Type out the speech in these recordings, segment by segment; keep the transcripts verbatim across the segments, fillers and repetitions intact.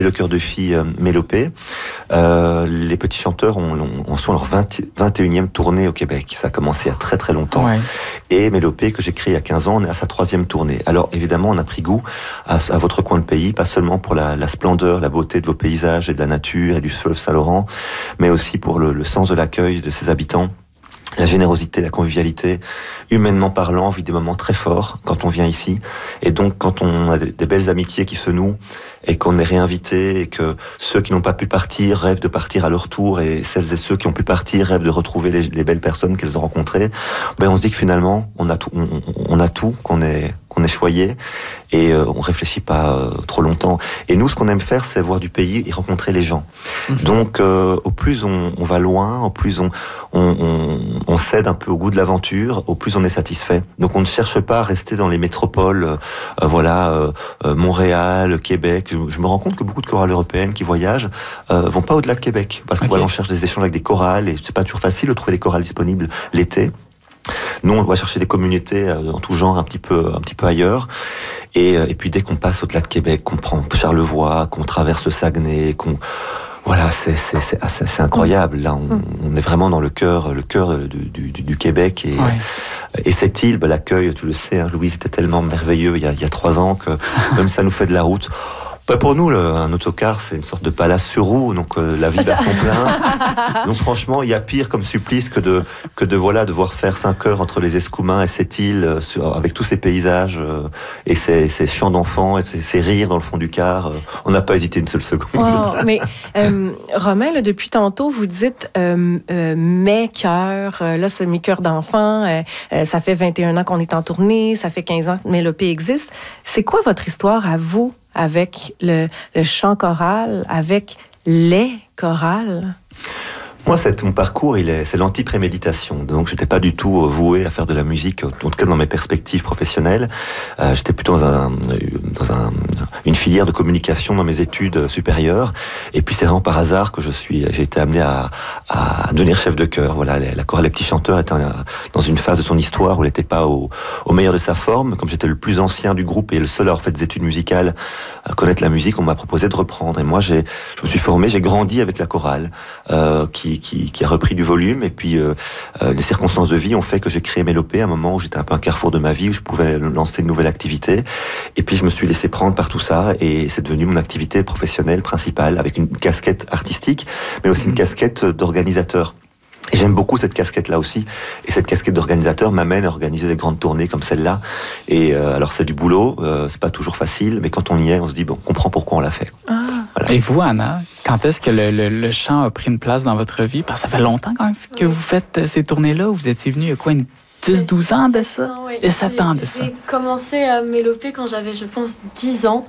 Le chœur de filles euh, Mélopée. Euh, les petits chanteurs ont, ont, ont sont leur vingt, vingt et unième tournée au Québec. Ça a commencé il y a très très longtemps. Ouais. Et Mélopée, que j'ai créé il y a quinze ans, on est à sa troisième tournée. Alors évidemment, on a pris goût à, à votre coin de pays, pas seulement pour la, la splendeur, la beauté de vos paysages et de la nature et du fleuve Saint-Laurent, mais aussi pour le, le sens de l'accueil de ses habitants. La générosité, la convivialité, humainement parlant, on vit des moments très forts quand on vient ici. Et donc, quand on a des, des belles amitiés qui se nouent et qu'on est réinvité et que ceux qui n'ont pas pu partir rêvent de partir à leur tour et celles et ceux qui ont pu partir rêvent de retrouver les, les belles personnes qu'elles ont rencontrées, ben on se dit que finalement, on a tout, on, on a tout, qu'on est, qu'on est choyé et euh, on réfléchit pas euh, trop longtemps. Et nous, ce qu'on aime faire, c'est voir du pays et rencontrer les gens. Mmh. Donc, euh, au plus on, on va loin, au plus on, on, on, on cède un peu au goût de l'aventure, au plus on est satisfait. Donc, on ne cherche pas à rester dans les métropoles, euh, voilà, euh, euh, Montréal, Québec. Je, je me rends compte que beaucoup de chorales européennes qui voyagent euh, vont pas au-delà de Québec, parce qu'on okay. voilà, on cherche des échanges avec des chorales et c'est pas toujours facile de trouver des chorales disponibles l'été. Nous, on va chercher des communautés en tout genre, un petit peu, un petit peu ailleurs. Et, et puis, dès qu'on passe au-delà de Québec, qu'on prend Charlevoix, qu'on traverse le Saguenay, qu'on... Voilà, c'est, c'est, c'est, c'est, c'est incroyable. Là, on, on est vraiment dans le cœur, le cœur du, du, du Québec. Et, ouais. et cette île, bah, l'accueil, tu le sais, hein, Louise, était tellement merveilleux il y a, il y a trois ans que même ça nous fait de la route. Bah pour nous, le, un autocar, c'est une sorte de palace sur roue, donc euh, la vie bat son plein. Donc franchement, il y a pire comme supplice que de que de voilà devoir faire cinq heures entre les Escoumins et cette île, euh, sur, avec tous ces paysages euh, et ces, ces chants d'enfants et ces, ces rires dans le fond du car. Euh, on n'a pas hésité une seule seconde. Wow, mais euh, Romain, là, depuis tantôt, vous dites euh, euh, mes cœurs. Euh, là, c'est mes cœurs d'enfants. Euh, euh, ça fait vingt et un ans qu'on est en tournée. Ça fait quinze ans que Mélopée existe. C'est quoi votre histoire à vous? Avec le, le chant choral, avec les chorales? Moi, c'est, mon parcours, il est, c'est l'anti-préméditation. Donc, j'étais pas du tout voué à faire de la musique, en tout cas dans mes perspectives professionnelles. Euh, j'étais plutôt dans, un, dans un, une filière de communication dans mes études supérieures. Et puis, c'est vraiment par hasard que je suis, j'ai été amené à, à devenir chef de chœur. Voilà, la chorale Les Petits Chanteurs était dans une phase de son histoire où elle n'était pas au, au meilleur de sa forme. Comme j'étais le plus ancien du groupe et le seul à avoir fait des études musicales, à connaître la musique, on m'a proposé de reprendre. Et moi, j'ai, je me suis formé, j'ai grandi avec la chorale, euh, qui Qui, qui a repris du volume, et puis euh, euh, les circonstances de vie ont fait que j'ai créé Mélopée à un moment où j'étais un peu un carrefour de ma vie, où je pouvais lancer une nouvelle activité, et puis je me suis laissé prendre par tout ça, et c'est devenu mon activité professionnelle principale, avec une casquette artistique, mais aussi une casquette d'organisateur. Et j'aime beaucoup cette casquette-là aussi. Et cette casquette d'organisateur m'amène à organiser des grandes tournées comme celle-là. Et euh, alors c'est du boulot, euh, c'est pas toujours facile, mais quand on y est, on se dit, bon, on comprend pourquoi on l'a fait. Ah. Voilà. Et vous, Anna, quand est-ce que le, le, le chant a pris une place dans votre vie? Parce que ça fait longtemps quand même que oui. vous faites ces tournées-là. Vous étiez venu il y a quoi, une dix douze ans de ça? Oui. Il y a sept ans de ça. J'ai commencé à Mélopée quand j'avais, je pense, dix ans.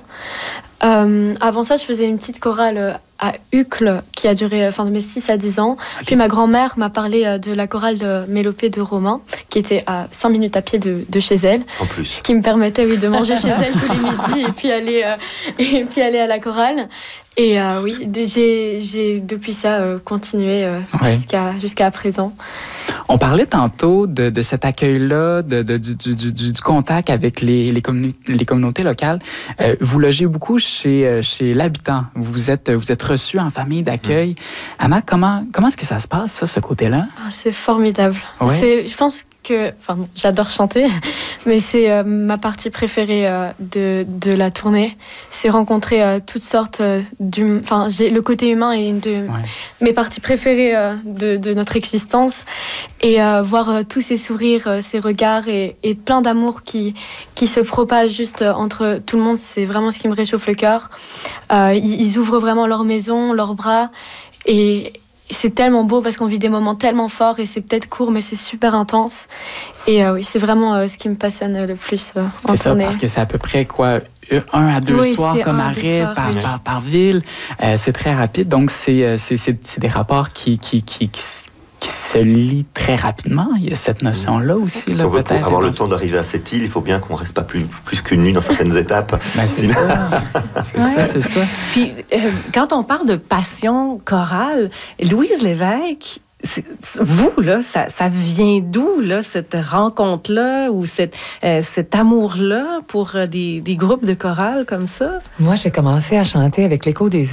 Euh, avant ça, je faisais une petite chorale à Uccle qui a duré enfin, de mes six à dix ans. Okay. Puis ma grand-mère m'a parlé de la chorale de Mélopée de Romain, qui était à cinq minutes à pied de, de chez elle. En plus. Ce qui me permettait oui, de manger chez elle tous les midis et puis aller, euh, et puis aller à la chorale. Et euh, oui, j'ai, j'ai depuis ça euh, continué euh, ouais. jusqu'à, jusqu'à présent. On parlait tantôt de, de cet accueil-là, de, de, du, du, du, du contact avec les, les, communi- les communautés locales. Euh, vous logez beaucoup chez, chez l'habitant. Vous êtes, vous êtes reçu en famille d'accueil. Mmh. Anna, comment, comment est-ce que ça se passe, ça, ce côté-là? Ah, c'est formidable. Ouais. C'est, je pense que, enfin, j'adore chanter, mais c'est euh, ma partie préférée euh, de, de la tournée. C'est rencontrer euh, toutes sortes euh, du, enfin, j'ai le côté humain est une de ouais. mes parties préférées euh, de, de notre existence, et euh, voir euh, tous ces sourires, euh, ces regards et, et plein d'amour qui qui se propage juste euh, entre tout le monde. C'est vraiment ce qui me réchauffe le cœur. Euh, ils, ils ouvrent vraiment leur maison, leurs bras, et c'est tellement beau parce qu'on vit des moments tellement forts et c'est peut-être court mais c'est super intense. Et euh, oui, c'est vraiment euh, ce qui me passionne le plus euh, en c'est tournée. Ça, parce que c'est à peu près quoi, un à deux oui, soirs comme arrêt par, oui. par, par ville. Euh, c'est très rapide, donc c'est, c'est, c'est, c'est des rapports qui, qui, qui, qui, qui se lient très rapidement. Il y a cette notion-là aussi. Si là, on veut peut-être, avoir le temps d'arriver à cette île, il faut bien qu'on ne reste pas plus, plus qu'une nuit dans certaines étapes. Ben, c'est Sinon... ça, c'est ouais. ça, c'est ça. Puis, euh, quand on parle de passion chorale, Louise Lévesque, c'est, vous, là, ça, ça vient d'où, là, cette rencontre-là ou cette, euh, cet amour-là pour euh, des, des groupes de chorale comme ça? Moi, j'ai commencé à chanter avec l'Écho des